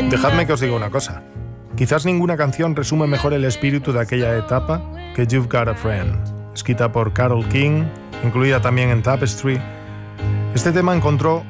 Dejadme que os diga una cosa. Quizás ninguna canción resume mejor el espíritu de aquella etapa que You've Got a Friend, escrita por Carole King, incluida también en Tapestry. Este tema encontró